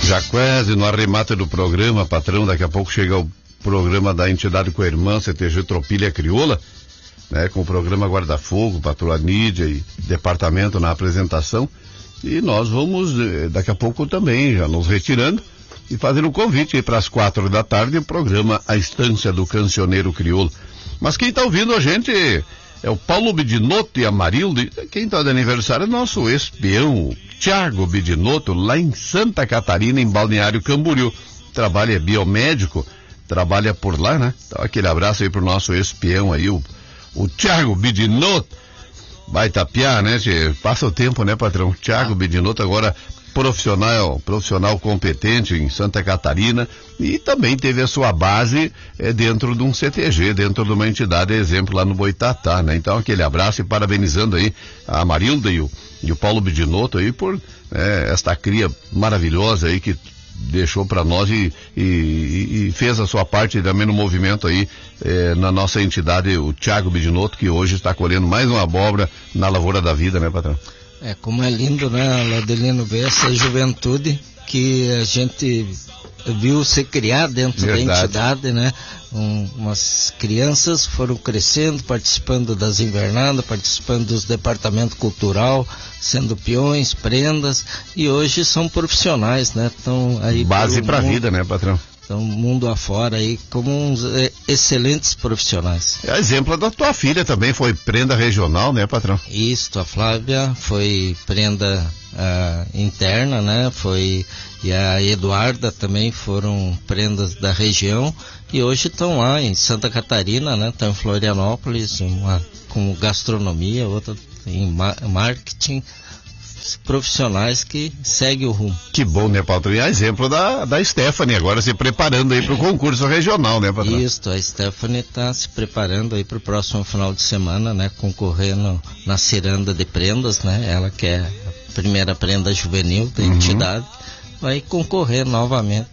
Já quase no arremate do programa, patrão, daqui a pouco chega o programa da entidade Coirmã, CTG Tropilha Crioula, né, com o programa Guarda-Fogo, Patroa Nídia e Departamento na apresentação, e nós vamos, daqui a pouco também, já nos retirando, e fazendo um convite aí para as 4 da tarde, o programa A Estância do Cancioneiro Crioulo. Mas quem está ouvindo a gente é o Paulo Bidinotto e a Marilda. Quem está de aniversário é nosso espião, Thiago Bidinotto, lá em Santa Catarina, em Balneário Camboriú. Trabalha, é biomédico, trabalha por lá, né? Então aquele abraço aí pro nosso espião aí, o Thiago Bidinotto. Vai tapear, né? Passa o tempo, né, patrão? Thiago Bidinotto agora profissional competente em Santa Catarina, e também teve a sua base dentro de um CTG, dentro de uma entidade exemplo lá no Boitatá, né? Então aquele abraço e parabenizando aí a Marilda e o Paulo Bidinotto aí por esta cria maravilhosa aí que deixou para nós e fez a sua parte também no movimento aí na nossa entidade, o Thiago Bidinotto, que hoje está colhendo mais uma abóbora na lavoura da vida, né, patrão? Como é lindo, né, Laudelino, ver essa juventude que a gente viu se criar dentro da entidade, né? Umas crianças foram crescendo, participando das invernadas, participando dos departamentos cultural, sendo peões, prendas, e hoje são profissionais, né? Estão aí base para a vida, né, patrão? Então, mundo afora aí, como uns excelentes profissionais. É exemplo da tua filha também, foi prenda regional, né, patrão? Isso, a Flávia foi prenda interna, né, e a Eduarda também foram prendas da região, e hoje estão lá em Santa Catarina, né, estão em Florianópolis, uma com gastronomia, outra em marketing, profissionais que seguem o rumo. Que bom, né, patrão? E a exemplo da Stephanie, agora se preparando aí para o concurso regional, né, patrão? Isso, a Stephanie está se preparando aí para o próximo final de semana, né, concorrendo na ciranda de prendas, né, ela que é a primeira prenda juvenil da entidade, vai concorrer novamente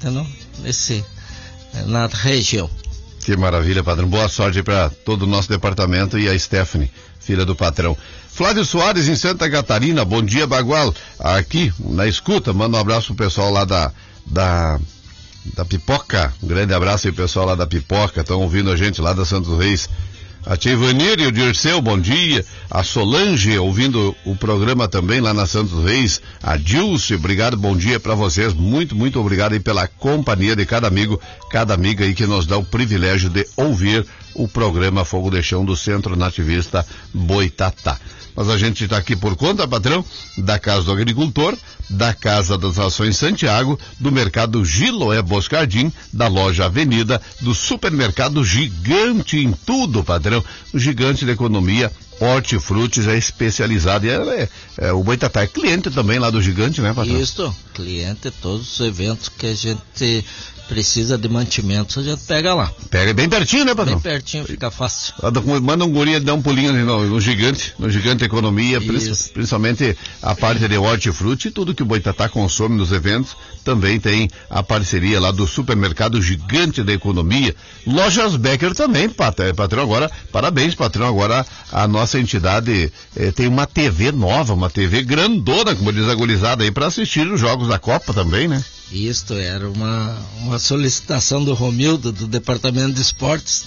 na região. Que maravilha, patrão. Boa sorte para todo o nosso departamento e a Stephanie, filha do patrão. Flávio Soares, em Santa Catarina, bom dia, Bagual. Aqui, na escuta, manda um abraço pro pessoal lá da Pipoca. Um grande abraço aí, pessoal lá da Pipoca, estão ouvindo a gente lá da Santos Reis. A tia Ivanir e o Dirceu, bom dia. A Solange, ouvindo o programa também lá na Santos Reis. A Dilce, obrigado, bom dia para vocês. Muito, muito obrigado aí pela companhia de cada amigo, cada amiga aí que nos dá o privilégio de ouvir o programa Fogo de Chão do Centro Nativista Boitatá. Mas a gente está aqui por conta, patrão, da Casa do Agricultor, da Casa das Ações Santiago, do Mercado Giloé Boscardim, da Loja Avenida, do Supermercado Gigante em tudo, patrão. O Gigante da Economia, Hortifruti, é especializado. E o Boitatá é cliente também lá do Gigante, né, patrão? Isso, cliente, todos os eventos que a gente precisa de mantimentos, a gente pega lá. Pega bem pertinho, né, patrão? Bem pertinho, fica fácil. Manda um guri dar um pulinho no Gigante Economia, principalmente a parte de hortifruti, tudo que o Boitatá consome nos eventos, também tem a parceria lá do Supermercado Gigante da Economia. Lojas Becker também, patrão, agora, parabéns, patrão, agora a nossa entidade tem uma TV nova, uma TV grandona, como diz a gurizada aí, para assistir os jogos da Copa também, né? Isto era uma solicitação do Romildo, do Departamento de Esportes,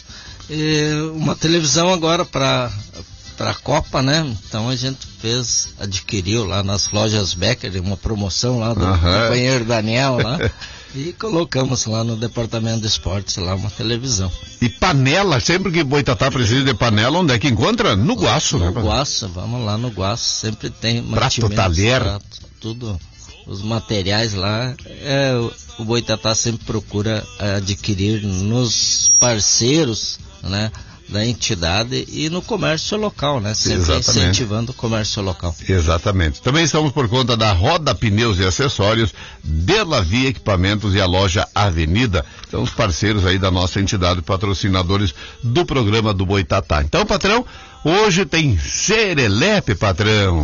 uma televisão agora para a Copa, né? Então a gente adquiriu lá nas lojas Becker, uma promoção lá do companheiro Daniel lá, e colocamos lá no Departamento de Esportes lá uma televisão. E panela, sempre que Boitatá precisa de panela, onde é que encontra? No Guaço, né? No Guaço, vamos lá no Guaço, sempre tem prato, talher, tudo. Os materiais lá, o Boitatá sempre procura adquirir nos parceiros, né, da entidade e no comércio local, né, sempre incentivando o comércio local. Exatamente. Também estamos por conta da Roda Pneus e Acessórios, Bela Via Equipamentos e a Loja Avenida. São os parceiros aí da nossa entidade, patrocinadores do programa do Boitatá. Então, patrão, hoje tem Serelepe, patrão.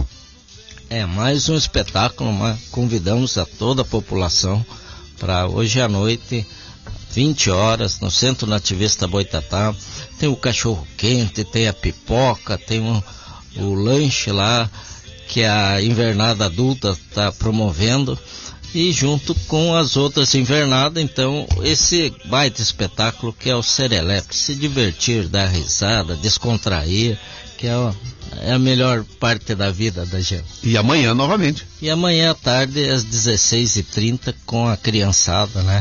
Mais um espetáculo, convidamos a toda a população para hoje à noite, 20 horas, no Centro Nativista Boitatá. Tem o cachorro quente, tem a pipoca, tem o lanche lá, que a invernada adulta está promovendo. e junto com as outras invernadas, então, esse baita espetáculo que é o Serelepe, se divertir, dar risada, descontrair, que é a melhor parte da vida da gente. E amanhã novamente. E amanhã à tarde, às 16h30, com a criançada, né?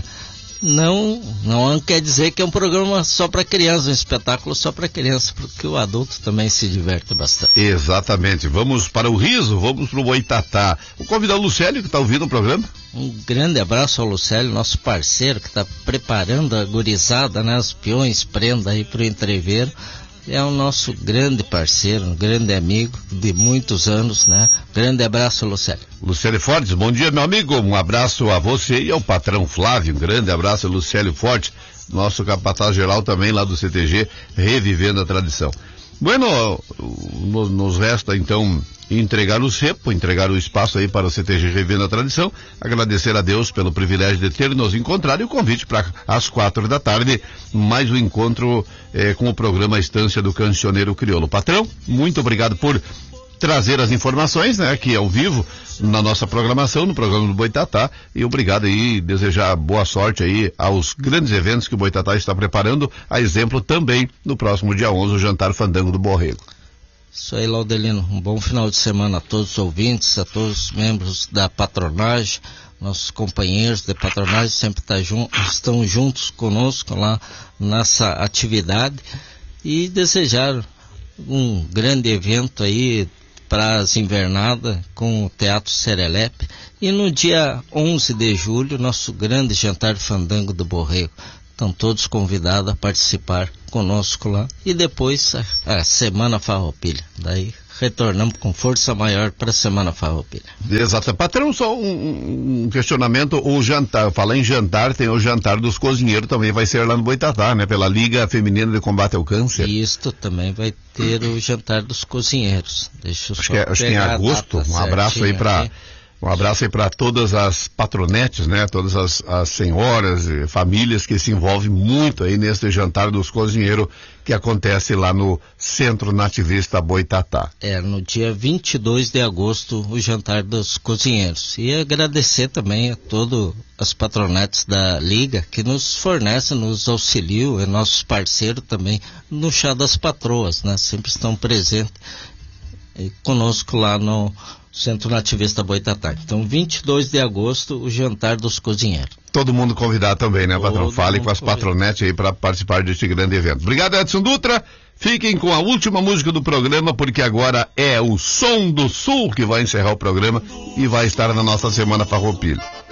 Não quer dizer que é um programa só para criança, um espetáculo só para criança, porque o adulto também se diverte bastante. Exatamente. Vamos para o riso, vamos para o Boitatá. Vou convidar o Lucélio, que está ouvindo o programa. Um grande abraço ao Lucélio, nosso parceiro, que está preparando a gurizada, né? Os peões, prenda aí para o entreveiro. É o nosso grande parceiro, um grande amigo de muitos anos, né? Grande abraço, Lucélio. Lucélio Fortes, bom dia, meu amigo. Um abraço a você e ao patrão Flávio. Um grande abraço, Lucélio Fortes, nosso capataz geral também lá do CTG, revivendo a tradição. Bueno, nos resta então entregar o cepo, entregar o espaço aí para o CTG Revivendo a Tradição, agradecer a Deus pelo privilégio de ter nos encontrado e o convite para às 4 da tarde, mais um encontro com o programa Estância do Cancioneiro Crioulo. Patrão, muito obrigado por trazer as informações, né, aqui ao vivo, na nossa programação, no programa do Boitatá, e obrigado aí, desejar boa sorte aí aos grandes eventos que o Boitatá está preparando, a exemplo também no próximo dia 11, o Jantar Fandango do Borrego. Isso aí, Laudelino, um bom final de semana a todos os ouvintes, a todos os membros da patronagem, nossos companheiros de patronagem sempre estão juntos conosco lá nessa atividade, e desejar um grande evento aí para as invernadas com o Teatro Serelepe, e no dia 11 de julho, nosso grande Jantar Fandango do Borrego. Estão todos convidados a participar conosco lá, e depois a Semana Farroupilha. Daí retornamos com força maior para a Semana Farroupilha. Exato. Patrão, só um questionamento, o jantar, falar em jantar, tem o Jantar dos Cozinheiros, também vai ser lá no Boitatá, né, pela Liga Feminina de Combate ao Câncer. Isto também vai ter o Jantar dos Cozinheiros. Deixa eu acho que é em agosto. Um abraço aí para todas as patronetes, né? Todas as senhoras e famílias que se envolvem muito aí nesse Jantar dos Cozinheiros que acontece lá no Centro Nativista Boitatá. No dia 22 de agosto, o Jantar dos Cozinheiros. E agradecer também a todas as patronetes da Liga que nos fornecem, nos auxiliam, é nossos parceiros também no Chá das Patroas, né? Sempre estão presentes conosco lá no Centro Nativista Boitatá. Então, 22 de agosto, o Jantar dos Cozinheiros. Todo mundo convidado também, né, patrão? Fale com as patronetes aí para participar deste grande evento. Obrigado, Edson Dutra. Fiquem com a última música do programa, porque agora é o Som do Sul que vai encerrar o programa e vai estar na nossa Semana Farroupilha.